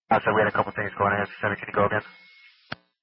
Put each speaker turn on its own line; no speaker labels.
I said we had a couple things going on. 7, can you go again?